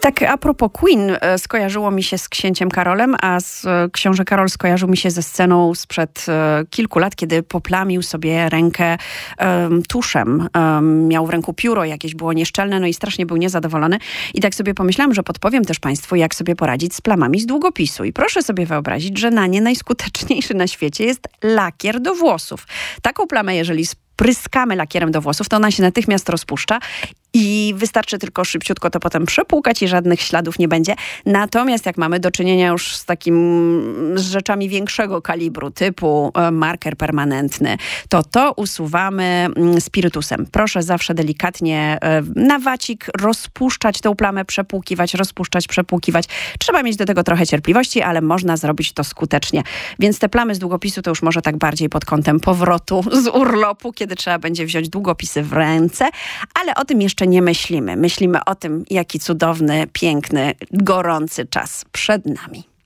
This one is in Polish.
Tak, a propos Queen, skojarzyło mi się z księciem Karolem, a książę Karol skojarzył mi się ze sceną sprzed kilku lat, kiedy poplamił sobie rękę tuszem. Miał w ręku pióro, jakieś było nieszczelne, no i strasznie był niezadowolony. I tak sobie pomyślałam, że podpowiem też Państwu, jak sobie poradzić z plamami z długopisu. I proszę sobie wyobrazić, że na nie najskuteczniejszy na świecie jest lakier do włosów. Taką plamę, jeżeli pryskamy lakierem do włosów, to ona się natychmiast rozpuszcza i wystarczy tylko szybciutko to potem przepłukać i żadnych śladów nie będzie. Natomiast jak mamy do czynienia już z rzeczami większego kalibru, typu marker permanentny, to usuwamy spirytusem. Proszę zawsze delikatnie na wacik rozpuszczać tę plamę, przepłukiwać, rozpuszczać, przepłukiwać. Trzeba mieć do tego trochę cierpliwości, ale można zrobić to skutecznie. Więc te plamy z długopisu to już może tak bardziej pod kątem powrotu z urlopu, kiedy trzeba będzie wziąć długopisy w ręce, ale o tym jeszcze nie myślimy. Myślimy o tym, jaki cudowny, piękny, gorący czas przed nami.